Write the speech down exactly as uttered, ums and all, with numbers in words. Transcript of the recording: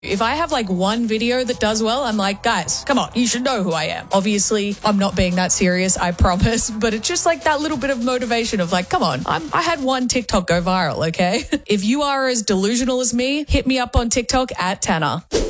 If I have like one video that does well, I'm like, guys, come on, you should know who I am. Obviously, I'm not being that serious, I promise, but it's just like that little bit of motivation of like, come on, I'm, I had one TikTok go viral, okay? If you are as delusional as me, hit me up on TikTok at Tanner.